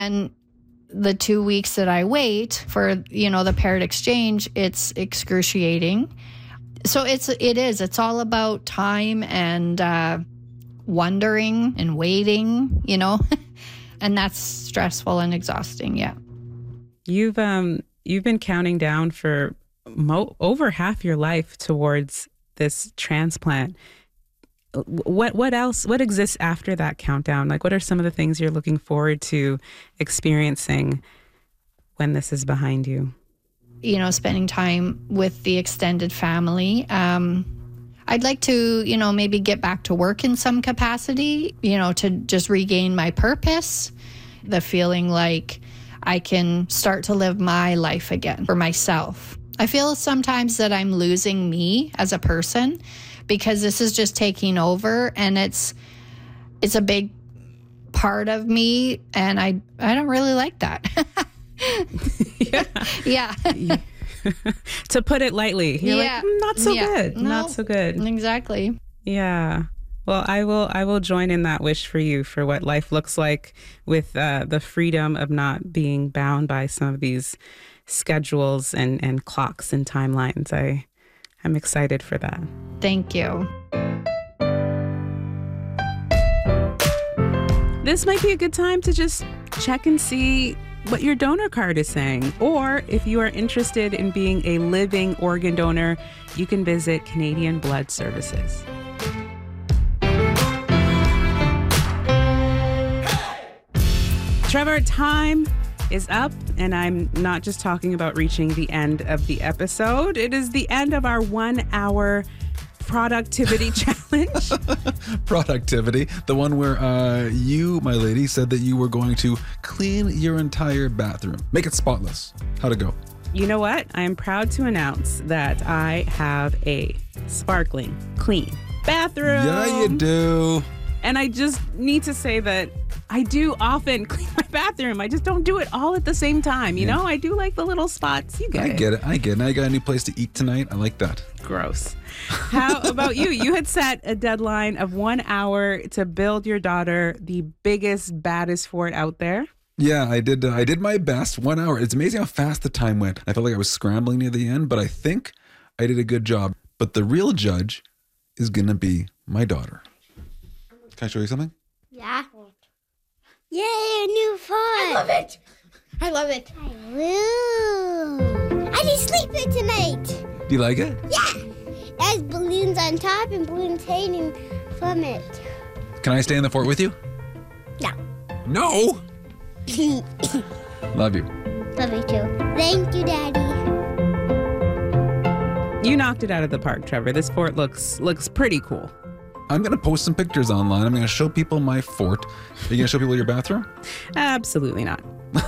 And the 2 weeks that I wait for, the paired exchange, it's excruciating. So it's all about time and wondering and waiting, and that's stressful and exhausting. Yeah. You've been counting down for over half your life towards this transplant. What else? What exists after that countdown? Like, what are some of the things you're looking forward to experiencing when this is behind you? Spending time with the extended family. I'd like to, maybe get back to work in some capacity, to just regain my purpose, the feeling like I can start to live my life again for myself. I feel sometimes that I'm losing me as a person because this is just taking over, and it's a big part of me, and I don't really like that. Yeah. To put it lightly, you're like, not so good. No, not so good. Exactly. Yeah. Well, I will join in that wish for you for what life looks like with the freedom of not being bound by some of these schedules and clocks and timelines. I'm excited for that. Thank you. This might be a good time to just check and see what your donor card is saying. Or if you are interested in being a living organ donor, you can visit Canadian Blood Services. Trevor, time is up, and I'm not just talking about reaching the end of the episode. It is the end of our 1 hour productivity challenge. Productivity, the one where you, my lady, said that you were going to clean your entire bathroom, make it spotless. How'd it go? You know what? I am proud to announce that I have a sparkling, clean bathroom. Yeah, you do. And I just need to say that I do often clean my bathroom. I just don't do it all at the same time. You know, I do like the little spots. You get it. I get it. Now you got a new place to eat tonight. I like that. Gross. How about you? You had set a deadline of 1 hour to build your daughter the biggest, baddest fort out there. Yeah, I did. I did my best. 1 hour. It's amazing how fast the time went. I felt like I was scrambling near the end, but I think I did a good job. But the real judge is going to be my daughter. Can I show you something? Yeah. Yay, a new fort. I love it. I love it. I will. I can sleep it tonight. Do you like it? Yeah. It has balloons on top and balloons hanging from it. Can I stay in the fort with you? No. No? Love you. Love you too. Thank you, Daddy. You knocked it out of the park, Trevor. This fort looks pretty cool. I'm going to post some pictures online. I'm going to show people my fort. Are you going to show people your bathroom? Absolutely not.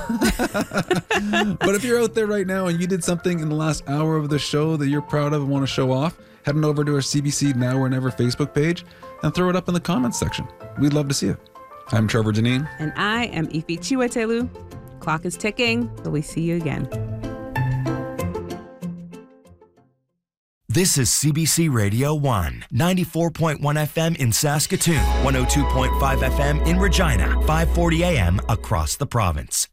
But if you're out there right now and you did something in the last hour of the show that you're proud of and want to show off, head on over to our CBC Now or Never Facebook page and throw it up in the comments section. We'd love to see it. I'm Trevor Janine. And I am Ifi Chiwetelu. Clock is ticking, but we see you again. This is CBC Radio 1, 94.1 FM in Saskatoon, 102.5 FM in Regina, 540 AM across the province.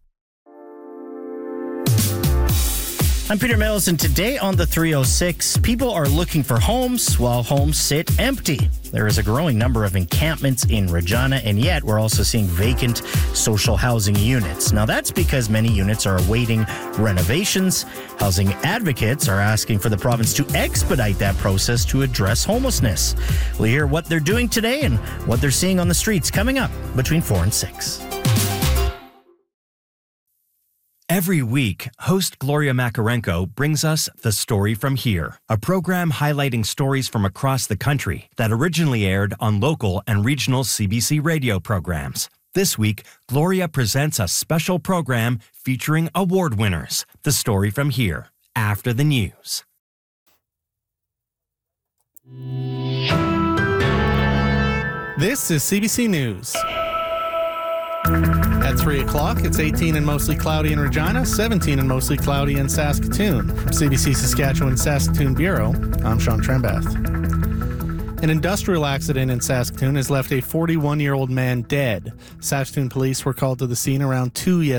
I'm Peter Mills, and today on the 306, people are looking for homes while homes sit empty. There is a growing number of encampments in Regina, and yet we're also seeing vacant social housing units. Now, that's because many units are awaiting renovations. Housing advocates are asking for the province to expedite that process to address homelessness. We'll hear what they're doing today and what they're seeing on the streets coming up between 4 and 6. Every week, host Gloria Makarenko brings us The Story from Here, a program highlighting stories from across the country that originally aired on local and regional CBC radio programs. This week, Gloria presents a special program featuring award winners. The Story from Here, after the news. This is CBC News. At 3 o'clock, it's 18 and mostly cloudy in Regina, 17 and mostly cloudy in Saskatoon. From CBC Saskatchewan Saskatoon Bureau, I'm Sean Trembath. An industrial accident in Saskatoon has left a 41-year-old man dead. Saskatoon police were called to the scene around 2 yesterday.